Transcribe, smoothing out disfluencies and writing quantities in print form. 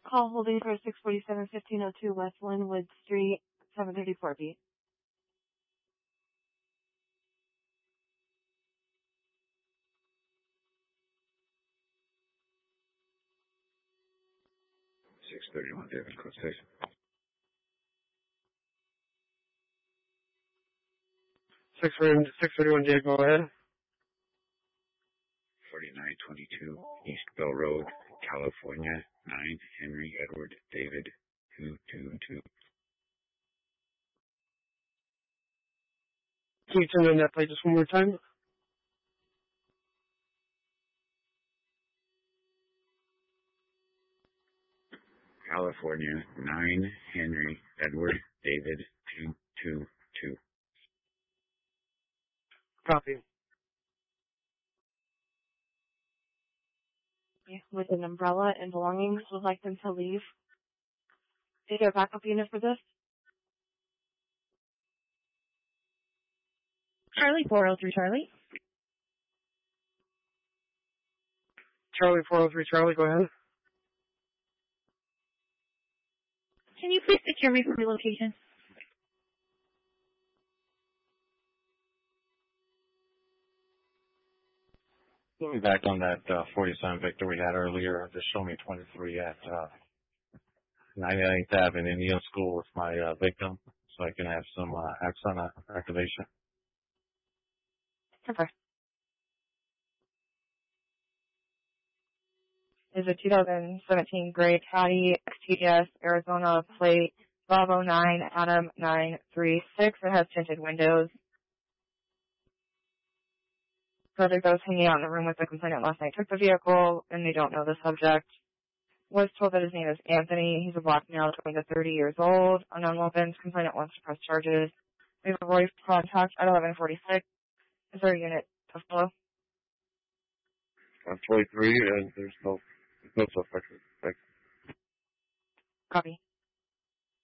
Call holding for 647-1502 West Linwood Street, 734 B. David, code station. 631 David, go ahead. 4922 East Bell Road, California, 9 Henry Edward David 222. Can you turn on that plate just one more time? California, 9 Henry Edward David 222. Copy. With an umbrella and belongings, would like them to leave. Is there a backup unit for this? Charlie 403 Charlie. Charlie 403 Charlie, go ahead. Can you please secure me from relocation? Let me back on that 47 Victor we had earlier. Just show me 23 at 99th Ave in Indian School with my victim so I can have some axon activation. Okay. Is a 2017 gray Caddy XTS Arizona plate Bravo 9 Adam 936. It has tinted windows. Subject that was hanging out in the room with the complainant last night took the vehicle, and they don't know the subject. Was told that his name is Anthony. He's a black male, 20 to 30 years old. Unknown weapons. Complainant wants to press charges. We have a Royce contact at 1146. Is there a unit to follow? On 23, and there's no suspect. Copy.